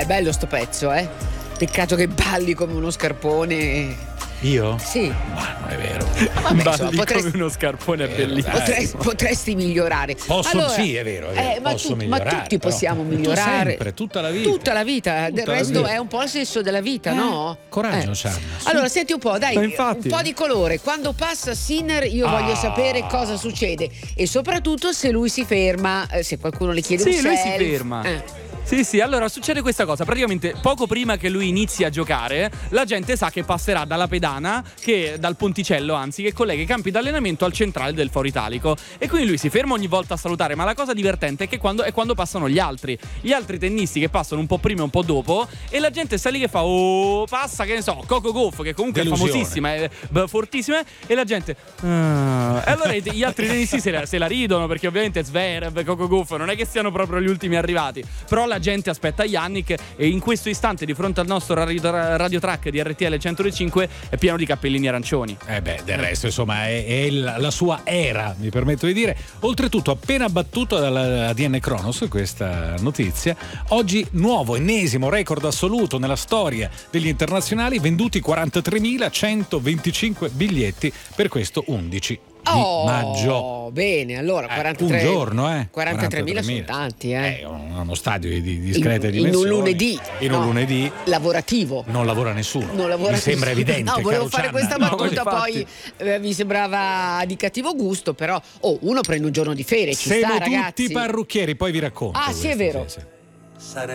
è bello sto pezzo, Peccato che balli come uno scarpone. Io? Sì. Ma non è vero. Vabbè, Balli come uno scarpone, è bellissimo. Potresti migliorare. Posso, sì, è vero. Posso migliorare. Ma tutti possiamo migliorare. Sempre, tutta la vita. Tutta la vita. Del resto è un po' il senso della vita, no? Coraggio, Sanna. Allora, senti un po', dai, infatti. un po' di colore. Quando passa Sinner, io voglio sapere cosa succede e soprattutto se lui si ferma, se qualcuno le chiede un Sì, lui si selfie. ferma. Sì, allora succede questa cosa. Praticamente poco prima che lui inizi a giocare, la gente sa che passerà dalla pedana, dal ponticello anzi, che collega i campi d'allenamento al centrale del Foro Italico. E quindi lui si ferma ogni volta a salutare. Ma la cosa divertente è che quando passano gli altri tennisti che passano un po' prima e un po' dopo, e la gente sta lì che fa passa, che ne so, Coco Gauff, che comunque Delusione. è famosissima, è fortissima, e la gente e allora gli altri tennisti se la ridono, perché ovviamente Zverev, Coco Gauff non è che siano proprio gli ultimi arrivati, però la gente aspetta Yannick, e in questo istante di fronte al nostro radio track di RTL 105 è pieno di cappellini arancioni. Del resto, insomma, è la sua era, mi permetto di dire. Oltretutto, appena battuto dalla ADN Kronos questa notizia, oggi ennesimo record assoluto nella storia degli internazionali, venduti 43.125 biglietti per questo 11 di maggio. Bene, allora 43, un giorno, 43.000 sono tanti, È uno stadio di discrete dimensioni. In un lunedì. In un lunedì lavorativo. non lavora nessuno. Mi sembra evidente. No, volevo fare questa battuta, infatti. poi mi sembrava di cattivo gusto, però uno prende un giorno di ferie, ci Siamo sta, ragazzi. tutti parrucchieri, poi vi racconto. Sì, è vero. Sì.